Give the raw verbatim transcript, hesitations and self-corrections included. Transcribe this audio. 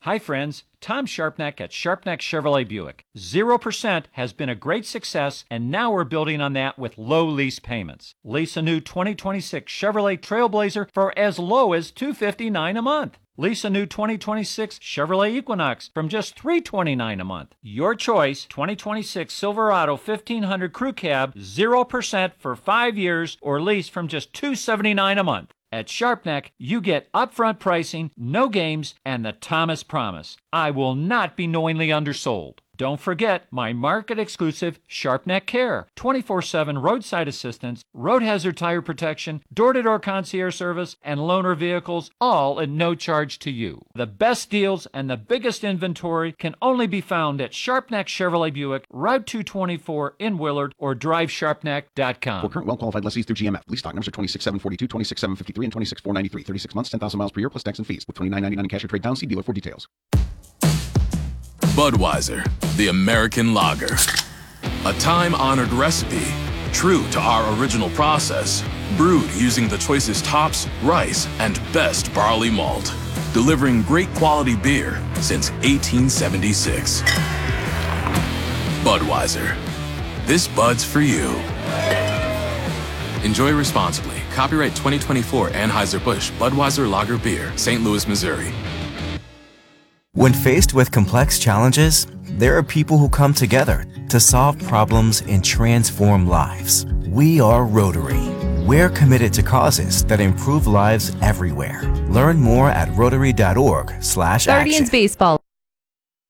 Hi friends, Tom Sharpneck at Sharpneck Chevrolet Buick. zero percent has been a great success, and now we're building on that with low lease payments. Lease a new twenty twenty-six Chevrolet Trailblazer for as low as two hundred fifty-nine dollars a month. Lease a new twenty twenty-six Chevrolet Equinox from just three hundred twenty-nine dollars a month. Your choice, twenty twenty-six Silverado fifteen hundred Crew Cab, zero percent for five years or lease from just two hundred seventy-nine dollars a month. At Sharpneck, you get upfront pricing, no games, and the Thomas promise. I will not be knowingly undersold. Don't forget my market-exclusive Sharpneck Care, twenty-four seven roadside assistance, road hazard tire protection, door-to-door concierge service, and loaner vehicles, all at no charge to you. The best deals and the biggest inventory can only be found at Sharpneck Chevrolet Buick, Route two twenty-four in Willard, or drive sharpneck dot com. For current well-qualified lessees through G M F, lease stock numbers are twenty-six seven forty-two, twenty-six seven fifty-three, and twenty-six four ninety-three. thirty-six months, ten thousand miles per year, plus tax and fees. With twenty-nine ninety-nine in cash or trade down, see dealer for details. Budweiser, the American lager. A time-honored recipe, true to our original process, brewed using the choicest hops, rice, and best barley malt, delivering great quality beer since eighteen seventy-six. Budweiser. This Bud's for you. Enjoy responsibly. Copyright twenty twenty-four Anheuser-Busch Budweiser Lager Beer, Saint Louis, Missouri. When faced with complex challenges, there are people who come together to solve problems and transform lives. We are Rotary. We're committed to causes that improve lives everywhere. Learn more at rotary dot org slash action. Guardians Baseball.